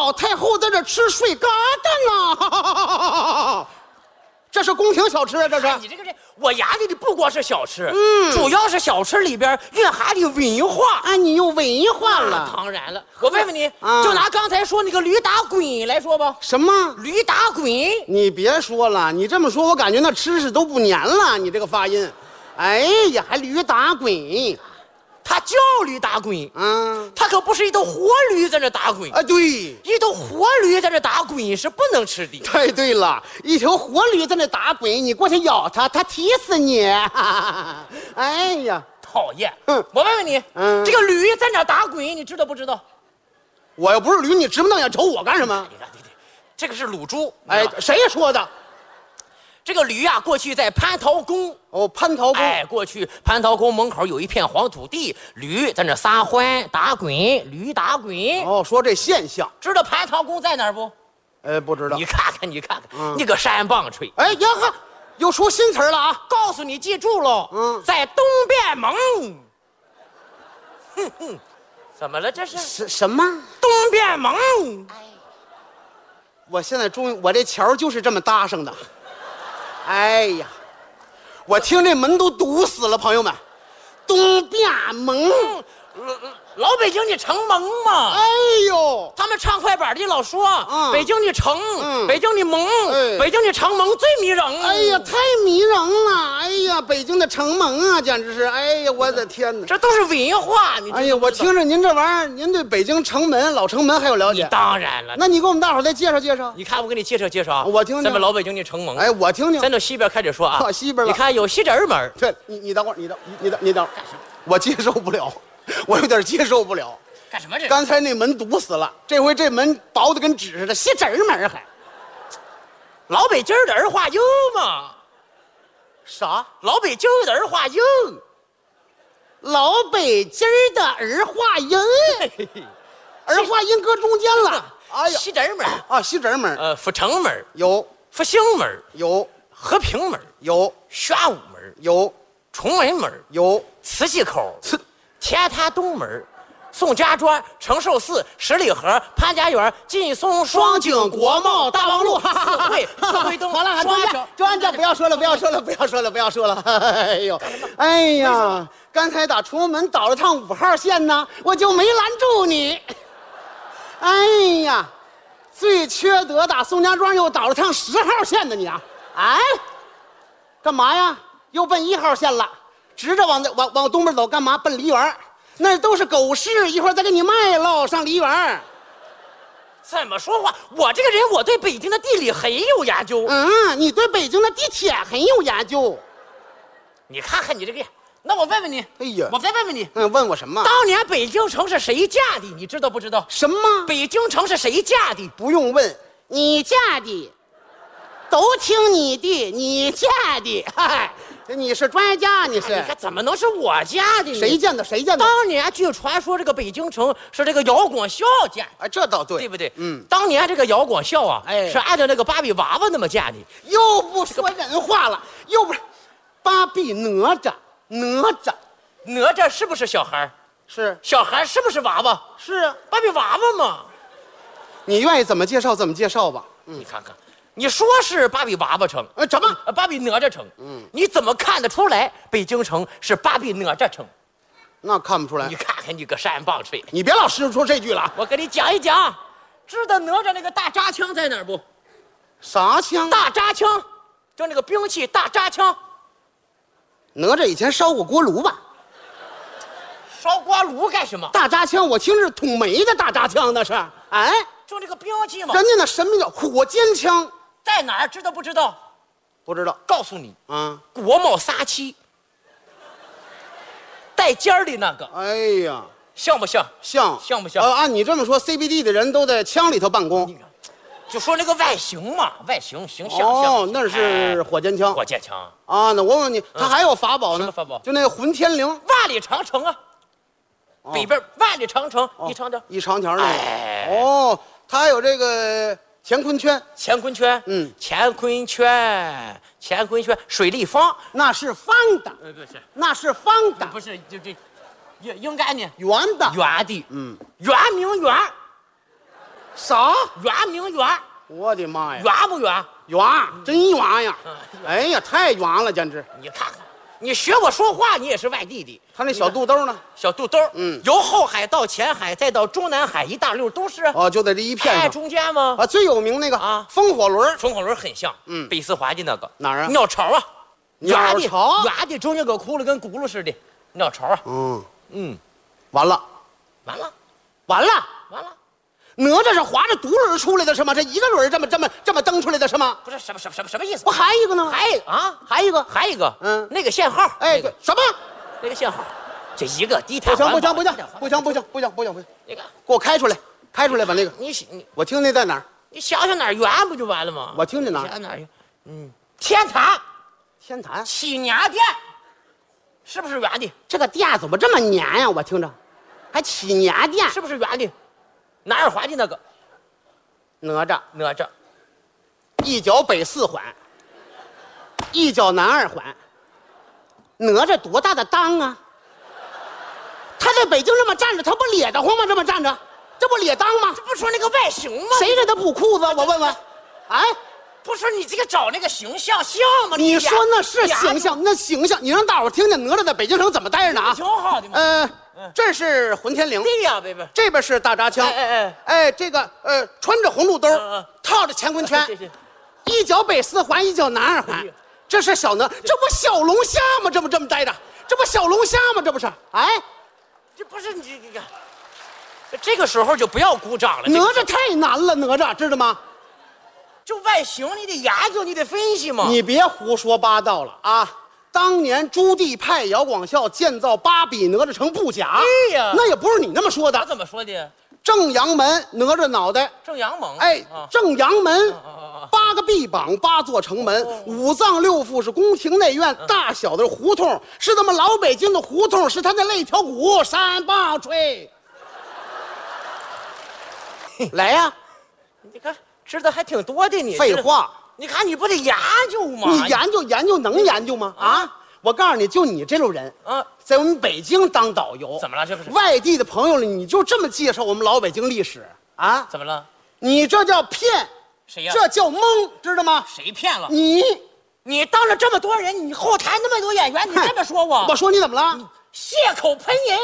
老太后在这吃水疙瘩呢。这是宫廷小吃啊，这是。 你这个人，我眼里的不光是小吃，主要是小吃里边蕴含的文化。 啊，你又文化了。 当然了，我问问你，就拿刚才说那个驴打滚来说吧。 什么？ 驴打滚？ 你别说了，你这么说，我感觉那吃食都不粘了。你这个发音，哎呀，还驴打滚。 它叫驴打滚，它可不是一头活驴在那打滚啊！对， 一头活驴在那打滚是不能吃的。 太对了，一条活驴在那打滚，你过去咬它，它踢死你！哎呀， 讨厌！我问问你，这个驴在那打滚，你知道不知道？ 我要不是驴，你直不瞪眼瞅我干什么？ 你看，这个是卤猪。 哎，谁说的？ 这个驴啊，过去在蟠桃宫。 哦，蟠桃宫。 哎，过去蟠桃宫门口有一片黄土地，驴在那撒欢打滚，驴打滚。 哦，说这现象， 知道蟠桃宫在哪儿不？ 不知道。 你看看，你看看，你个山棒槌！ 哎呀呵，又出新词了啊！ 告诉你，记住喽。在东边门。哼哼，怎么了？这是什么？ 东边门。 哎，我现在终于，我这桥就是这么搭上的。哎呀，我听这门都堵死了，朋友们，东边门， 老北京的城门嘛。 哎呦， 他们唱快板的老说，北京的城，北京的门，北京的城门最迷人。 哎呀，太迷人了！哎呀，北京的城门啊，简直是，哎呀，我的天哪， 这都是文化。你哎呀，我听着您这玩意儿，您对北京城门、老城门还有了解？ 当然了， 那你给我们大伙儿再介绍介绍。 你看，我给你介绍介绍， 我听听。 咱们老北京的城门， 哎，我听听。 咱从西边开始说啊， 西边。 你看有西直门。 对，你等会儿，你等，我接受不了。我有点接受不了， 干什么这？ 刚才那门堵死了，这回这门薄的跟纸似的，西直门还。 老北京的儿化音嘛？ 啥？ 老北京的儿化音？ 老北京的儿化音？儿化音搁中间了。哎呀， 西直门啊，西直门。 阜成门有， 复兴门有， 和平门有， 宣武门有， 崇文门有， 慈禧口天坛东门、宋家庄、承寿寺、十里河、潘家园、劲松、双井、国贸、大望路、四惠东。 好了，专家不要说了，不要说了，不要说了，不要说了。哎呦，哎呀，刚才打崇文门倒了趟5号线呢，我就没拦住你。哎呀，最缺德打宋家庄又倒了趟10号线的你啊！哎，干嘛呀？又奔1号线了。直着往东边走，干嘛？奔梨园，那都是狗市，一会儿再给你卖喽。上梨园。 怎么说话？我这个人，我对北京的地理很有研究。 你对北京的地铁很有研究。 你看看你这个，那我问问你， 哎呀， 我再问问你， 问我什么？ 当年北京城是谁架的？你知道不知道？ 什么？ 北京城是谁架的？ 不用问，你架的，都听你的，你架的。嗨。你是专家，你是？ 怎么能是我家的呢？ 谁建的？谁建的？ 当年据传说，这个北京城是这个姚广孝建。 哎，这倒对， 对不对？当年这个姚广孝啊，是按照那个芭比娃娃那么建的。 又不说人话了，又不是芭比哪吒是不是小孩？ 是。 小孩是不是娃娃？ 是啊， 芭比娃娃嘛。 你愿意怎么介绍怎么介绍吧。 你看看。你说是芭比娃娃城， 怎么？ 芭比哪吒城？你怎么看得出来北京城是芭比哪吒城？ 那看不出来。 你看看你个山棒槌！ 你别老使出这句了。 我跟你讲一讲，知道哪吒那个大扎枪在哪儿不？ 啥枪？ 大扎枪，就那个兵器大扎枪。 哪吒以前烧过锅炉吧？ 烧锅炉干什么？ 大扎枪，我听是捅煤的大扎枪，那是。哎。 就这个兵器嘛， 人家那神秘叫火尖枪， 在哪儿？知道不知道？ 不知道。 告诉你国贸3期带尖儿的那个。 哎呀， 像不像？像不像？ 按你这么说 ，CBD 的人都在枪里头办公。 就说那个外形嘛，外形形象。 哦，那是火尖枪。 火尖枪啊，那我问你，他还有法宝呢？ 什么法宝？ 就那个混天绫， 万里长城啊。北边万里长城，一长条， 一长条的。哦。它还有这个乾坤圈， 乾坤圈，乾坤圈，水立方， 那是方的， 不是， 那是方的， 不是，这，应该呢， 圆的， 圆的，圆名圆， 啥？ 圆明园， 我的妈呀！ 圆不圆？ 圆，真圆呀！哎呀，太圆了，简直！ 你看看，你学我说话，你也是外地的。 他那小肚兜呢？ 小肚兜，由后海到前海，再到中南海，一大溜都是。 哦，就在这一片上。 中间吗？ 啊，最有名那个啊， 风火轮。 风火轮很像，北四环的那个哪儿啊？ 鸟巢啊， 鸟巢， 圆的中间个窟窿跟轱辘似的，鸟巢啊。 完了， 完了， 完了， 完了。 哪吒是滑着独轮出来的是吗？这一个轮这么蹬出来的是吗？ 不是什么意思？ 不还一个呢？ 还一个，那个限号， 哎，对，什么？ 那个限号，这一个低碳不行， 那个， 给我开出来把那个， 你我听那在哪儿？ 你想想哪儿圆不就完了吗？ 我听见哪儿？ 想哪儿？天坛，祈年殿，是不是圆的？ 这个殿怎么这么黏呀？我听着，还祈年殿， 是不是圆的？南二环的那个哪吒，一脚北四环，一脚南二环。哪吒多大的裆啊？他在北京这么站着，他不咧得慌吗？这么站着，这不咧裆吗？ 这不说那个外形吗？ 谁给他补裤子？我问问，哎， 不是你这个找那个形象吗？ 你说那是形象，那形象，你让大伙听听哪吒在北京城怎么待着呢啊？ 挺好的嘛。 这是混天绫， 对呀，贝贝， 这边是大扎枪，这个穿着红肚兜，套着乾坤圈，一脚北四环，一脚南二环，这是小哪，这不小龙虾吗？这么待着，这不小龙虾吗？这不是？哎， 这不是你这个时候就不要鼓掌了。 哪吒太难了，哪吒知道吗？ 就外形你得研究，你得分析嘛。 你别胡说八道了啊！当年朱棣派姚广孝建造8比哪吒城不假， 对呀， 那也不是你那么说的。 我怎么说的？ 正阳门哪吒脑袋， 正阳门， 正阳门，8个臂膀，8座城门，5脏6腑是宫廷内院，大小的胡同是咱们老北京的胡同，是他那肋条骨山棒槌。来呀， 你看知道还挺多的你。 废话。 你看，你不得研究吗？ 你研究能研究吗？啊！我告诉你，就你这种人，在我们北京当导游， 怎么了？这不是外地的朋友了，你就这么介绍我们老北京历史啊？ 怎么了？ 你这叫骗， 谁呀？ 这叫蒙，知道吗？ 谁骗了？ 你当着这么多人，你后台那么多演员，你这么说我？ 我说你怎么了？ 血口喷人，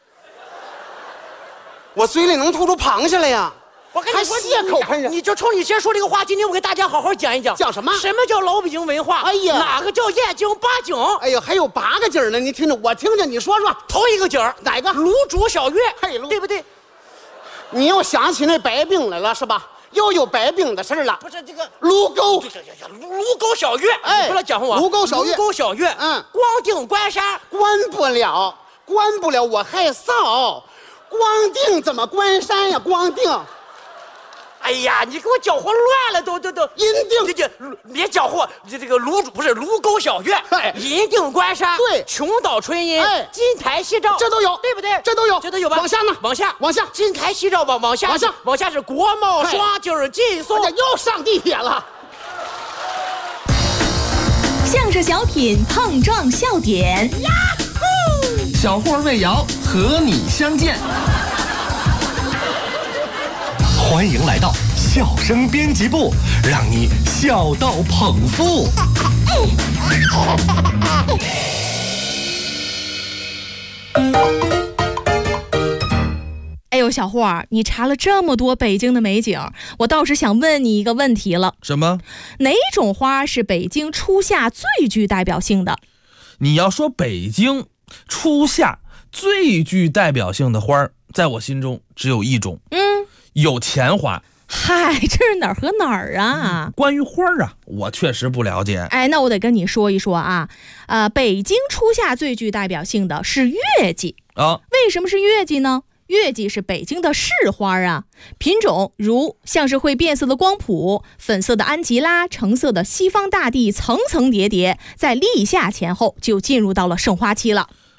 我嘴里能吐出螃蟹来呀！ 我跟你说， 血口喷人， 你就冲你先说这个话。今天我给大家好好讲一讲， 讲什么？ 什么叫老北京文化？ 哎呀， 哪个叫燕京8景？ 哎呀，还有8个景呢，你听着，我听着，你说说。 头一个景哪个？ 卤煮小月，对不对？ 你又想起那白病来了是吧？又有白病的事了。 不是这个卢沟小月，你不要讲我。 卢沟小月， 光腚关山， 关不了，我害臊。光腚怎么关山呀？光腚。 哎呀，你给我搅和乱了，都银锭， 这别搅和，这个卢沟小月，银锭关山， 对， 琼岛春阴，金台夕照， 这都有， 对不对？ 这都有吧？ 往下呢？ 往下，金台夕照往下是国贸双井劲松， 又上地铁了。 相声小品碰撞笑点， 呀呼！ 小霍魏瑶和你相见。欢迎来到笑声编辑部，让你笑到捧腹。 哎呦，小霍，你查了这么多北京的美景，我倒是想问你一个问题了。 什么？ 哪种花是北京初夏最具代表性的？ 你要说北京初夏最具代表性的花，在我心中只有一种，有钱花。 嗨，这是哪儿和哪儿啊？ 关于花啊，我确实不了解。 哎，那我得跟你说一说啊。北京初夏最具代表性的是月季啊。为什么是月季呢？月季是北京的市花啊，品种如像是会变色的光谱、粉色的安吉拉、橙色的西方大地，层层叠叠，在立夏前后就进入到了盛花期了。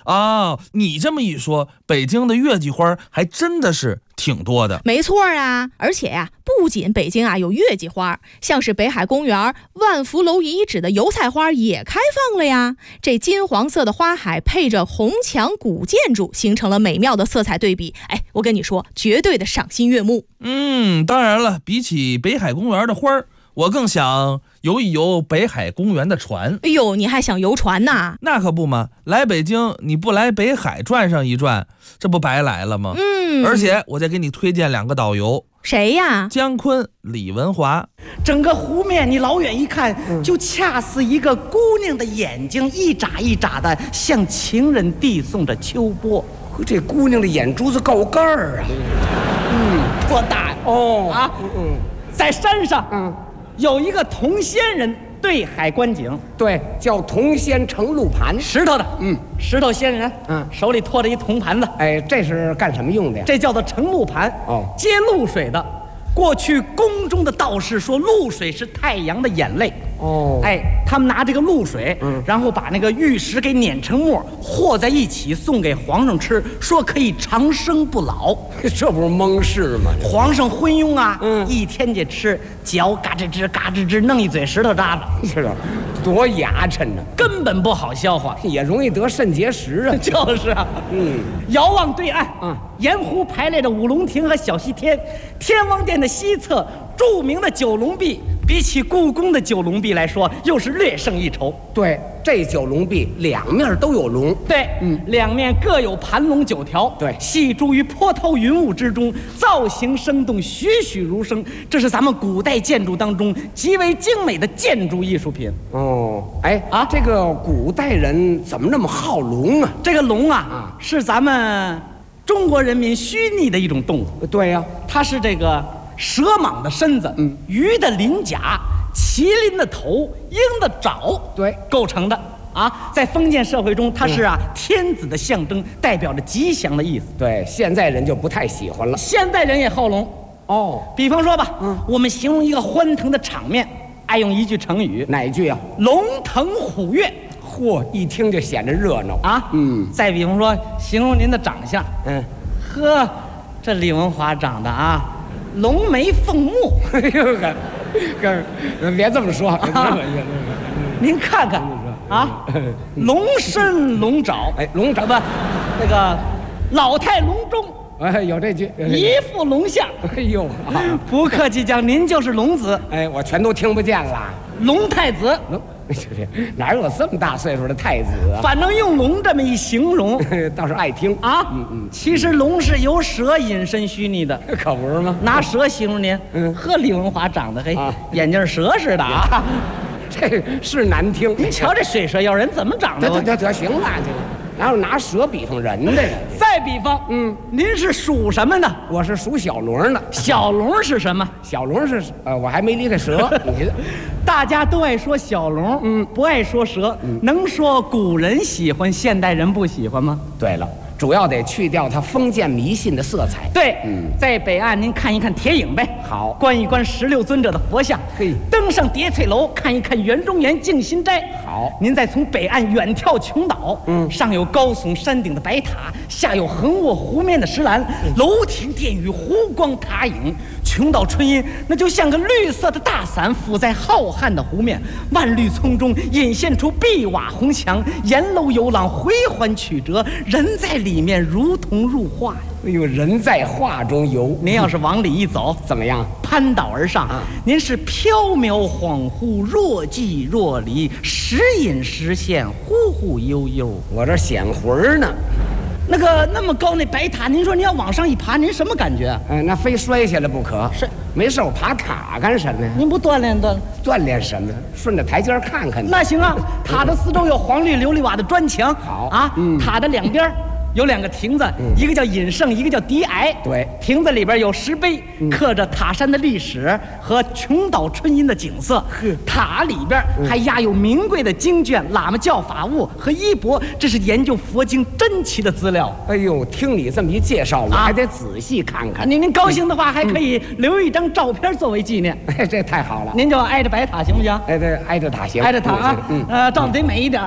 啊，你这么一说，北京的月季花还真的是挺多的。 没错啊，而且呀，不仅北京啊有月季花，像是北海公园万福楼遗址的油菜花也开放了呀。这金黄色的花海配着红墙古建筑，形成了美妙的色彩对比。哎，我跟你说，绝对的赏心悦目。 当然了，比起北海公园的花儿，我更想游一游北海公园的船。 哎呦，你还想游船呐？ 那可不嘛，来北京你不来北海转上一转，这不白来了吗？而且我再给你推荐2个导游。 谁呀？ 姜昆、李文华。 整个湖面你老远一看，就恰似一个姑娘的眼睛，一眨一眨的向情人递送着秋波。 这姑娘的眼珠子够盖儿啊！ 多大呀？在山上，有一个铜仙人对海观景， 对，叫铜仙盛露盘， 石头的，石头仙人，手里托着一铜盘子， 哎，这是干什么用的呀？ 这叫做盛露盘，接露水的。过去宫中的道士说，露水是太阳的眼泪。他们拿这个露水，然后把那个玉石给碾成沫，和在一起送给皇上吃，说可以长生不老。 这不是蒙事吗？ 皇上昏庸啊，一天就吃，嚼嘎吱吱嘎吱吱，弄一嘴石头渣子， 是啊，多牙碜呢， 根本不好消化， 也容易得肾结石啊。 就是啊，遥望对岸，沿湖排列着五龙亭和小西天，天王殿的西侧著名的九龙壁，比起故宫的九龙壁来说，又是略胜一筹。 对，这九龙壁2面都有龙， 对，2面各有盘龙9条， 对， 细诸于波涛云雾之中，造型生动，栩栩如生。这是咱们古代建筑当中极为精美的建筑艺术品。 这个古代人怎么那么好龙啊？ 这个龙啊，是咱们中国人民虚拟的一种动物。 对呀， 它是这个蛇蟒的身子，鱼的鳞甲，麒麟的头，鹰的爪， 对， 构成的啊。在封建社会中，它是天子的象征，代表着吉祥的意思。 对，现在人就不太喜欢了。 现代人也好龙比方说吧，我们形容一个欢腾的场面，爱用一句成语。 哪一句啊？ 龙腾虎跃。 嚯，一听就显得热闹啊！再比方说，形容您的长相，呵，这李文华长得啊，龙眉凤目。 哎呦哥，别这么说， 您看看啊，龙身龙爪， 龙爪不，那个老态龙钟。 有这句， 一副龙相。 哎呦， 不客气讲，您就是龙子。 我全都听不见了。 龙太子。 哪有这么大岁数的太子啊？ 反正用龙这么一形容， 倒是爱听啊。其实龙是由蛇引申虚拟的， 可不是吗？ 拿蛇形容您，呵，李文华长得眼睛蛇似的啊， 这是难听。 您瞧这水蛇腰人怎么长的？ 得行了，哪有拿蛇比方人的呀？ 再比方，您是属什么的？ 我是属小龙的。 小龙是什么？ 小龙是我还没离开蛇。 大家都爱说小龙，不爱说蛇。能说古人喜欢，现代人不喜欢吗？ 对了，主要得去掉它封建迷信的色彩。 对，在北岸您看一看铁影呗， 好， 观一观16尊者的佛像，登上叠翠楼看一看园中园静心斋， 好， 您再从北岸远眺琼岛，上有高耸山顶的白塔，下有横卧湖面的石栏，楼亭殿宇，湖光塔影。琼岛春阴那就像个绿色的大伞phủ在浩瀚的湖面，万绿丛中隐现出碧瓦红墙，沿楼游廊回环曲折，人在里面如同入画。 哎呦，人在画中游。 您要是往里一走， 怎么样？ 攀岛而上，您是缥缈恍惚，若即若离，时隐时现，忽忽悠悠。 我这显魂呢。 那么高那白塔，您说您要往上一爬，您什么感觉？ 那非摔下来不可。 是， 没事，我爬塔干什么呀？ 您不锻炼锻炼什么？顺着台阶看看。 那行啊，塔的四周有黄绿琉璃瓦的砖墙。 好啊，塔的两边有2个亭子，一个叫隐圣，一个叫迪崖。 对， 亭子里边有石碑，刻着塔山的历史和琼岛春阴的景色。塔里边还压有名贵的经卷、喇嘛教法物和衣钵，这是研究佛经珍奇的资料。 哎呦，听你这么一介绍，我还得仔细看看。 您高兴的话，还可以留一张照片作为纪念。 这太好了。 您就挨着白塔行不行？ 对，挨着塔行。 挨着塔啊，照得美一点。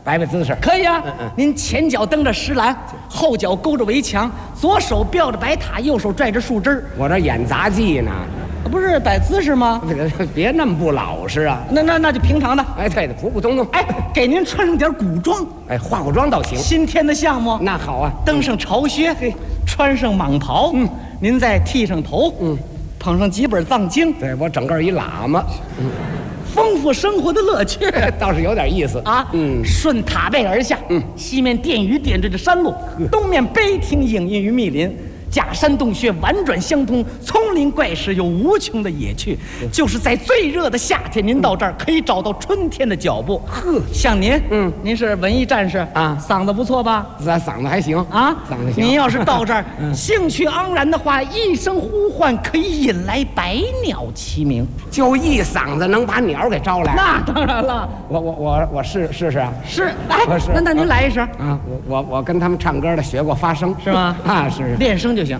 摆姿势。 可以啊。您前脚蹬着石栏，后脚勾着围墙，左手吊着白塔，右手拽着树枝。 我这演杂技呢， 不是摆姿势吗？ 别那么不老实啊。 那就平常的。 哎，对的，普普通通。 哎，给您穿上点古装， 哎，化妆倒行。 新添的项目。 那好啊， 登上朝靴，穿上蟒袍，您再剃上头，捧上几本藏经， 对我整个一喇嘛， 丰富生活的乐趣， 倒是有点意思啊。顺塔背而下，西面殿宇点缀着山路，东面碑亭影印于密林。假山洞穴婉转相通，丛林怪石有无穷的野趣。就是在最热的夏天，您到这儿可以找到春天的脚步。像您，您是文艺战士啊， 嗓子不错吧？ 咱嗓子还行啊， 嗓子行。 您要是到这儿，兴趣盎然的话，一声呼唤可以引来百鸟齐鸣。 就一嗓子能把鸟给招来？ 那当然了， 我试试啊。 是，哎，那您来一声啊！我跟他们唱歌的学过发声， 是吗？ 啊，是练声就行。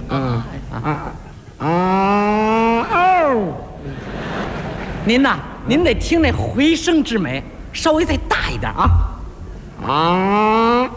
您呐，您得听那回声之美，稍微再大一点啊。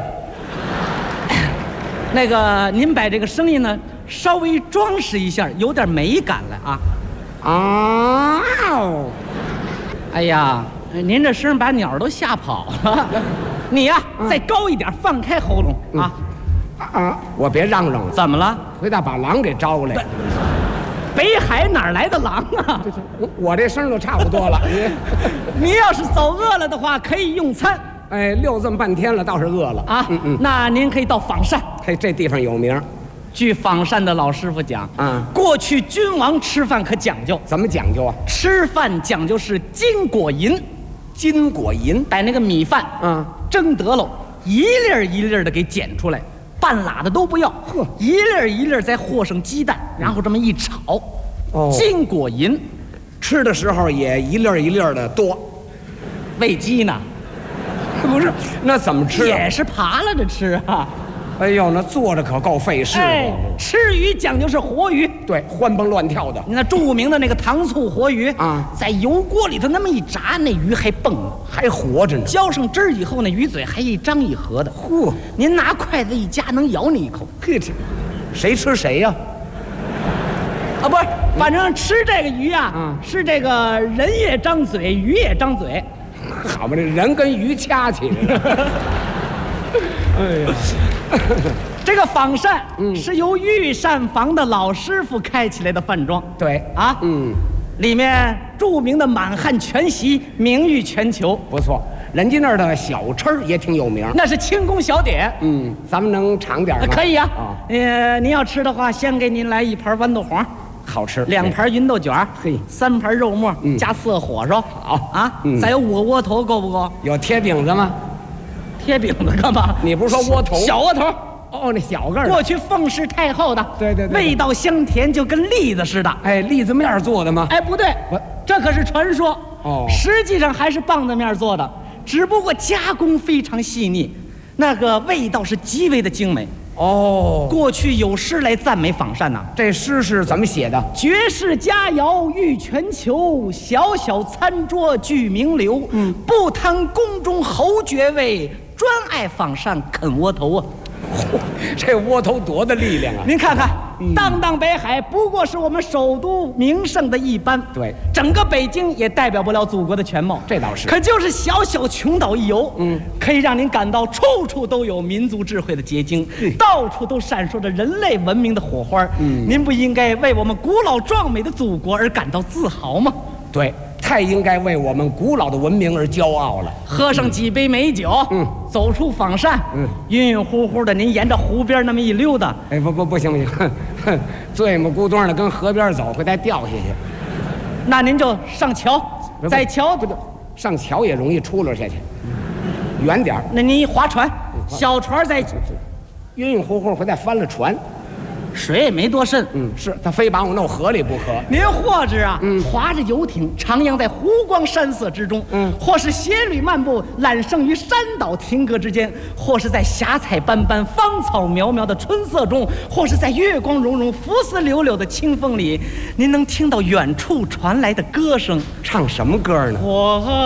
那个，您把这个声音呢稍微装饰一下，有点美感来啊。哎呀，您这声把鸟都吓跑了。你呀，再高一点，放开喉咙啊。 我别嚷嚷了。 怎么了？ 回头把狼给招过来。 北海哪来的狼啊？ 我这声都差不多了。 你要是走饿了的话，可以用餐。 哎，溜这么半天了，倒是饿了啊。那您可以到仿膳。 嘿，这地方有名。 据仿膳的老师傅讲，过去君王吃饭可讲究。 怎么讲究啊？ 吃饭讲究是金果银。 金果银， 把那个米饭蒸得喽，一粒儿一粒儿的给捡出来。半拉的都不要，一粒儿一粒儿再和上鸡蛋，然后这么一炒，金果银， 吃的时候也一粒儿一粒儿的多。 喂鸡呢？ 不是，那怎么吃？ 也是扒拉着吃啊。 哎呦，那坐着可够费事。 吃鱼讲究是活鱼， 对，欢蹦乱跳的。 那著名的那个糖醋活鱼啊，在油锅里头那么一炸，那鱼还蹦， 还活着呢。 浇上汁儿以后，那鱼嘴还一张一合的。您拿筷子一夹，能咬你一口。 嘿，谁吃谁呀？ 啊，不是，反正吃这个鱼啊，是这个人也张嘴，鱼也张嘴。 好嘛，这人跟鱼掐起来了。哎呀， 这个仿膳是由御膳房的老师傅开起来的饭庄。 对啊，里面著名的满汉全席名誉全球， 不错。人家那儿的小吃也挺有名， 那是清宫小点。 咱们能尝点吗？ 可以啊。您要吃的话，先给您来一盘豌豆黄， 好吃 ；2盘芸豆卷， 嘿 ；3盘肉末，加4火烧， 好啊。再有5个窝头，够不够？ 有贴饼子吗？ 贴饼子干嘛？ 你不是说窝头？ 小窝头。 哦，那小个儿。 过去奉侍太后的。 对， 味道香甜，就跟栗子似的。 哎，栗子面做的吗？ 哎，不对，这可是传说。实际上还是棒子面做的，只不过加工非常细腻，那个味道是极为的精美。过去有诗来赞美仿膳呐。 这诗是怎么写的？ 绝世佳肴誉全球，小小餐桌具名流。不贪宫中侯爵位，专爱仿膳啃窝头啊。 这窝头多大力量啊！ 您看看，荡荡北海不过是我们首都名胜的一般， 对， 整个北京也代表不了祖国的全貌， 这倒是。 可就是小小琼岛一游，可以让您感到处处都有民族智慧的结晶，到处都闪烁着人类文明的火花。您不应该为我们古老壮美的祖国而感到自豪吗？ 对。太应该为我们古老的文明而骄傲了。 喝上几杯美酒，走出仿膳，晕晕乎乎的，您沿着湖边那么一溜达， 哎，不行，醉么咕咚的跟河边走，会再掉下去。 那您就上桥，在桥上桥也容易出溜下去，远点儿。 那您划船，小船在晕晕乎乎会再翻了船。 水也没多深， 是他非把我弄河里不可。 您或者划着游艇徜徉在湖光山色之中，或是鞋履漫步揽胜于山岛亭阁之间，或是在霞彩斑斑芳草苗苗的春色中，或是在月光融融浮丝柳柳的清风里，您能听到远处传来的歌声。 唱什么歌呢？ 我